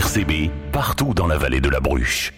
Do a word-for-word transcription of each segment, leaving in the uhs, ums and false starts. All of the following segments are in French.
C B, partout dans la vallée de la Bruche.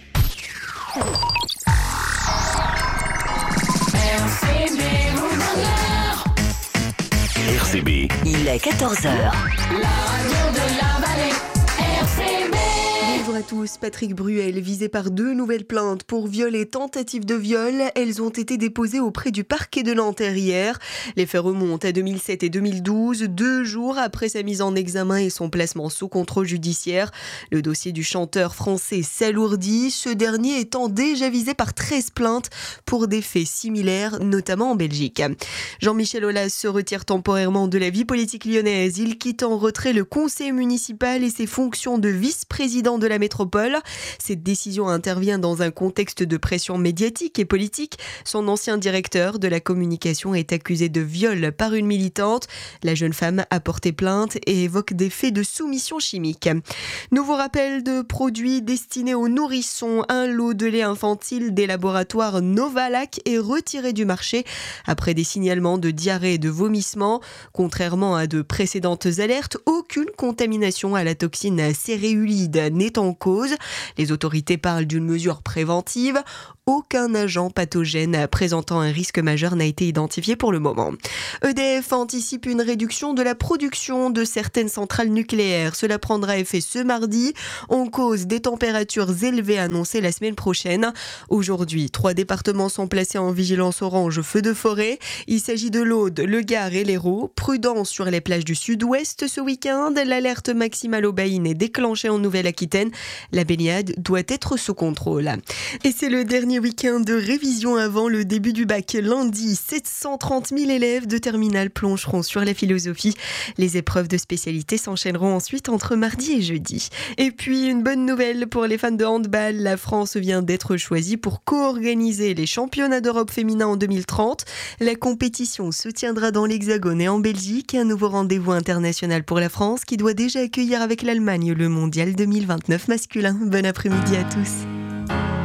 R C B, il est quatorze heures. La radio de la vallée, R C B. Bonjour à tous, Patrick Bruel, visé par deux nouvelles plaintes pour viol et tentative de viol. Elles ont été déposées auprès du parquet de Nanterre hier. Les faits remontent à deux mille sept et deux mille douze, deux jours après sa mise en examen et son placement sous contrôle judiciaire. Le dossier du chanteur français s'alourdit, ce dernier étant déjà visé par treize plaintes pour des faits similaires, notamment en Belgique. Jean-Michel Aulas se retire temporairement de la vie politique lyonnaise. Il quitte en retrait le conseil municipal et ses fonctions de vice-président de la métropole. Cette décision intervient dans un contexte de pression médiatique et politique. Son ancien directeur de la communication est accusé de viol par une militante. La jeune femme a porté plainte et évoque des faits de soumission chimique. Nouveau rappel de produits destinés aux nourrissons. Un lot de lait infantile des laboratoires Novalac est retiré du marché après des signalements de diarrhée et de vomissements. Contrairement à de précédentes alertes, aucune contamination à la toxine céréulide n'est en cause. Les autorités parlent d'une mesure préventive. Aucun agent pathogène présentant un risque majeur n'a été identifié pour le moment. E D F anticipe une réduction de la production de certaines centrales nucléaires. Cela prendra effet ce mardi. En cause des températures élevées annoncées la semaine prochaine. Aujourd'hui, trois départements sont placés en vigilance orange feu de forêt. Il s'agit de l'Aude, le Gard et l'Hérault. Prudence sur les plages du sud-ouest ce week-end. L'alerte maximale au Baïne est déclenchée en Nouvelle-Aquitaine. La baignade doit être sous contrôle. Et c'est le dernier week-end de révision avant le début du bac. Lundi, sept cent trente mille élèves de terminale plongeront sur la philosophie. Les épreuves de spécialité s'enchaîneront ensuite entre mardi et jeudi. Et puis, une bonne nouvelle pour les fans de handball. La France vient d'être choisie pour co-organiser les championnats d'Europe féminins en deux mille trente. La compétition se tiendra dans l'Hexagone et en Belgique. Un nouveau rendez-vous international pour la France qui doit déjà accueillir avec l'Allemagne le mondial deux mille vingt-neuf masculin. Bon après-midi à tous.